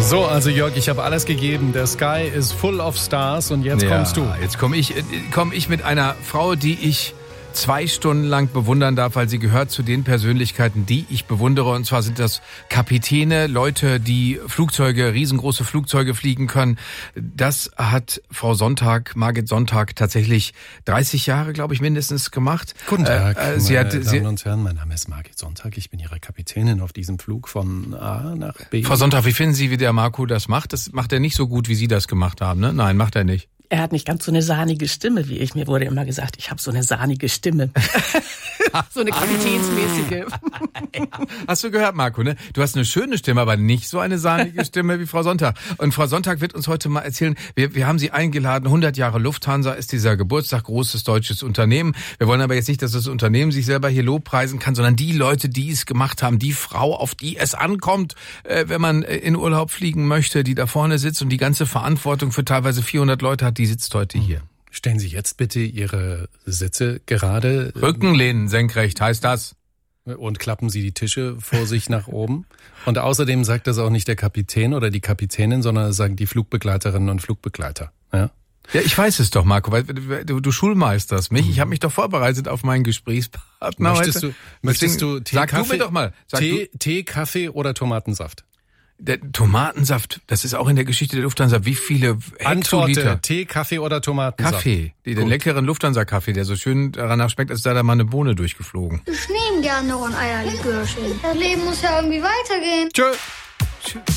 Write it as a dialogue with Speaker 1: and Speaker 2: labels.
Speaker 1: So, also Jörg, ich habe alles gegeben. Der Sky is full of stars und jetzt kommst du.
Speaker 2: Jetzt komme ich mit einer Frau, die ich 2 Stunden lang bewundern darf, weil sie gehört zu den Persönlichkeiten, die ich bewundere. Und zwar sind das Kapitäne, Leute, die riesengroße Flugzeuge fliegen können. Das hat Frau Sonntag, Margit Sonntag, tatsächlich 30 Jahre, glaube ich, mindestens gemacht.
Speaker 1: Guten Tag, meine Damen und Herren. Mein Name ist Margit Sonntag. Ich bin Ihre Kapitänin auf diesem Flug von A nach B.
Speaker 2: Frau Sonntag, wie finden Sie, wie der Marco das macht? Das macht er nicht so gut, wie Sie das gemacht haben, ne? Nein, macht er nicht.
Speaker 3: Er hat nicht ganz so eine sahnige Stimme wie ich. Mir wurde immer gesagt, ich habe so eine sahnige Stimme. So eine kapitänsmäßige.
Speaker 2: Hast du gehört, Marco, ne? Du hast eine schöne Stimme, aber nicht so eine sahnige Stimme wie Frau Sonntag. Und Frau Sonntag wird uns heute mal erzählen, wir haben sie eingeladen, 100 Jahre Lufthansa ist dieser Geburtstag, großes deutsches Unternehmen. Wir wollen aber jetzt nicht, dass das Unternehmen sich selber hier lobpreisen kann, sondern die Leute, die es gemacht haben, die Frau, auf die es ankommt, wenn man in Urlaub fliegen möchte, die da vorne sitzt und die ganze Verantwortung für teilweise 400 Leute hat, die sitzt heute hier.
Speaker 1: Stellen Sie jetzt bitte Ihre Sitze gerade.
Speaker 2: Rückenlehnen senkrecht heißt das.
Speaker 1: Und klappen Sie die Tische vor sich nach oben. Und außerdem sagt das auch nicht der Kapitän oder die Kapitänin, sondern das sagen die Flugbegleiterinnen und Flugbegleiter. Ja,
Speaker 2: ja, ich weiß es doch, Marco, weil du schulmeisterst mich. Ich habe mich doch vorbereitet auf meinen Gesprächspartner.
Speaker 1: Möchtest du Tee,
Speaker 2: sag
Speaker 1: Kaffee,
Speaker 2: du mir doch mal.
Speaker 1: Tee, Kaffee oder Tomatensaft?
Speaker 2: Der Tomatensaft, das ist auch in der Geschichte der Lufthansa. Wie viele
Speaker 1: Antworte,
Speaker 2: Hektoliter?
Speaker 1: Tee, Kaffee oder Tomatensaft?
Speaker 2: Kaffee. Den leckeren Lufthansa-Kaffee, der so schön danach schmeckt, als sei da mal eine Bohne durchgeflogen.
Speaker 4: Ich nehme gerne noch ein Eierlikörchen. Das Leben muss ja irgendwie weitergehen.
Speaker 2: Tschö.